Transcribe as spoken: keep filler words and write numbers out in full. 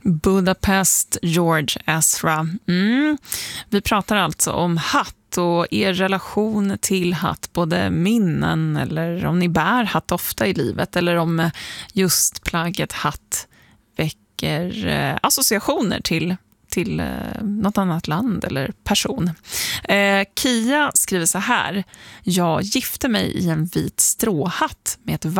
Budapest, George Ezra. Mm. Vi pratar alltså om hatt och er relation till hatt, både minnen eller om ni bär hatt ofta i livet eller om just plagget hatt väcker eh, associationer till till eh, något annat land eller person. Eh, Kia skriver så här: jag gifte mig i en vit stråhatt med ett